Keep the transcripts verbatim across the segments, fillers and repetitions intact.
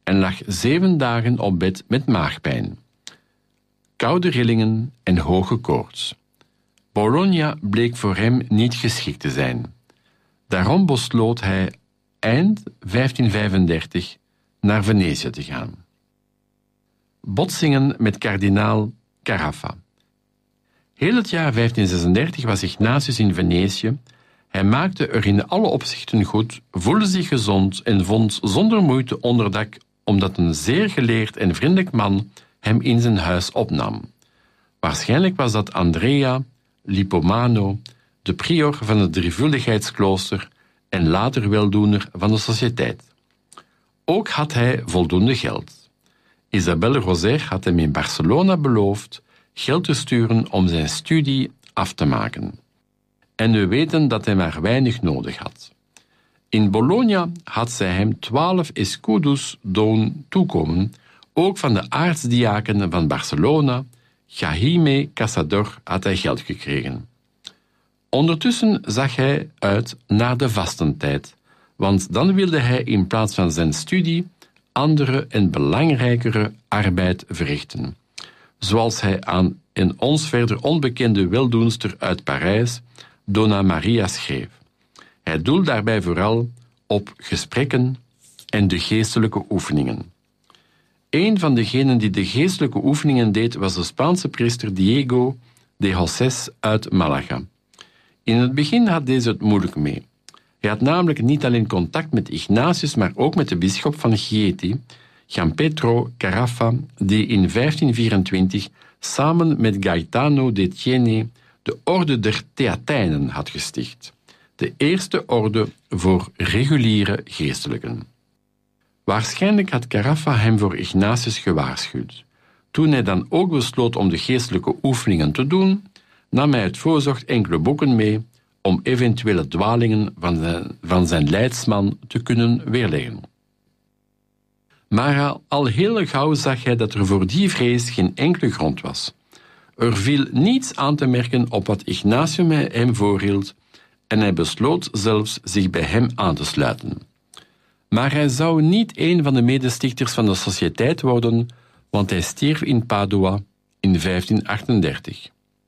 en lag zeven dagen op bed met maagpijn, koude rillingen en hoge koorts. Bologna bleek voor hem niet geschikt te zijn. Daarom besloot hij eind vijftien vijfendertig naar Venetië te gaan. Botsingen met kardinaal Carafa. Heel het jaar vijftien zesendertig was Ignatius in Venetië. Hij maakte er in alle opzichten goed, voelde zich gezond en vond zonder moeite onderdak, omdat een zeer geleerd en vriendelijk man hem in zijn huis opnam. Waarschijnlijk was dat Andrea Lippomano, de prior van het drievuldigheidsklooster en later weldoener van de sociëteit. Ook had hij voldoende geld. Isabelle Roser had hem in Barcelona beloofd geld te sturen om zijn studie af te maken. En we weten dat hij maar weinig nodig had. In Bologna had zij hem twaalf escudos doen toekomen, ook van de aartsdiaken van Barcelona, Jaime Casador, had hij geld gekregen. Ondertussen zag hij uit naar de vastentijd, want dan wilde hij in plaats van zijn studie andere en belangrijkere arbeid verrichten, zoals hij aan een ons verder onbekende weldoenster uit Parijs, Donna Maria, schreef. Hij doelde daarbij vooral op gesprekken en de geestelijke oefeningen. Een van degenen die de geestelijke oefeningen deed was de Spaanse priester Diego de Josés uit Malaga. In het begin had deze het moeilijk mee. Hij had namelijk niet alleen contact met Ignatius, maar ook met de bisschop van Chieti, Gianpietro Carafa, die in vijftien vierentwintig samen met Gaetano de Thiene de Orde der Theatijnen had gesticht, de eerste orde voor reguliere geestelijken. Waarschijnlijk had Carafa hem voor Ignatius gewaarschuwd. Toen hij dan ook besloot om de geestelijke oefeningen te doen, nam hij uit voorzorg enkele boeken mee om eventuele dwalingen van zijn, van zijn leidsman te kunnen weerleggen. Maar al heel gauw zag hij dat er voor die vrees geen enkele grond was. Er viel niets aan te merken op wat Ignatius hem voorhield en hij besloot zelfs zich bij hem aan te sluiten. Maar hij zou niet een van de medestichters van de sociëteit worden, want hij stierf in Padua in vijftien achtendertig.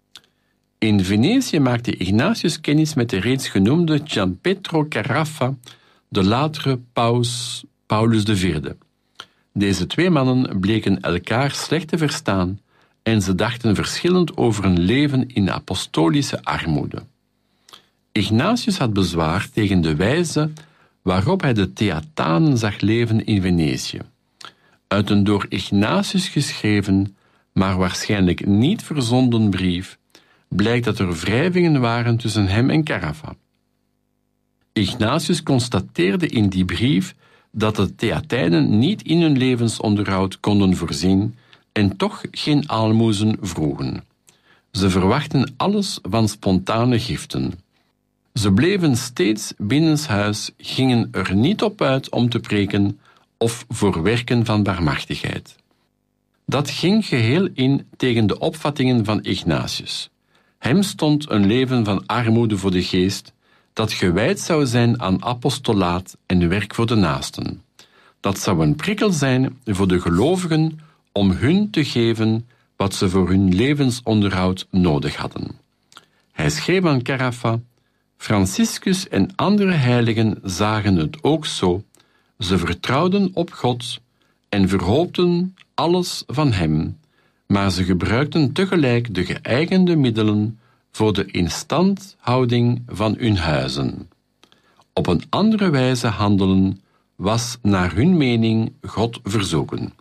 In Venetië maakte Ignatius kennis met de reeds genoemde Gianpietro Carafa, de latere paus Paulus de Vierde. Deze twee mannen bleken elkaar slecht te verstaan en ze dachten verschillend over een leven in apostolische armoede. Ignatius had bezwaar tegen de wijze waarop hij de Theatanen zag leven in Venetië. Uit een door Ignatius geschreven, maar waarschijnlijk niet verzonden brief blijkt dat er wrijvingen waren tussen hem en Carafa. Ignatius constateerde in die brief dat de Theatijnen niet in hun levensonderhoud konden voorzien en toch geen aalmoezen vroegen. Ze verwachten alles van spontane giften. Ze bleven steeds binnenshuis, gingen er niet op uit om te preken of voor werken van barmhartigheid. Dat ging geheel in tegen de opvattingen van Ignatius. Hem stond een leven van armoede voor de geest, dat gewijd zou zijn aan apostolaat en werk voor de naasten. Dat zou een prikkel zijn voor de gelovigen om hun te geven wat ze voor hun levensonderhoud nodig hadden. Hij schreef aan Carafa: Franciscus en andere heiligen zagen het ook zo. Ze vertrouwden op God en verhoopten alles van hem, maar ze gebruikten tegelijk de geëigende middelen voor de instandhouding van hun huizen. Op een andere wijze handelen was naar hun mening God verzoeken.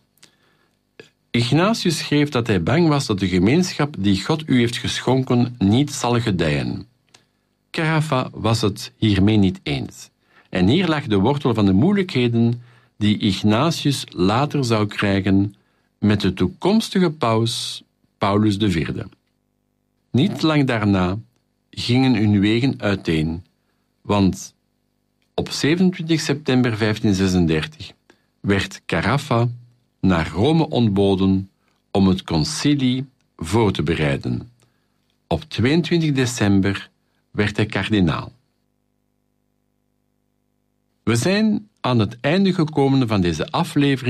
Ignatius schreef dat hij bang was dat de gemeenschap die God u heeft geschonken niet zal gedijen. Carafa was het hiermee niet eens. En hier lag de wortel van de moeilijkheden die Ignatius later zou krijgen met de toekomstige paus Paulus de Vierde. Niet lang daarna gingen hun wegen uiteen, want op zevenentwintig september vijftien zesendertig werd Carafa naar Rome ontboden om het concilie voor te bereiden. Op tweeëntwintig december werd hij kardinaal. We zijn aan het einde gekomen van deze aflevering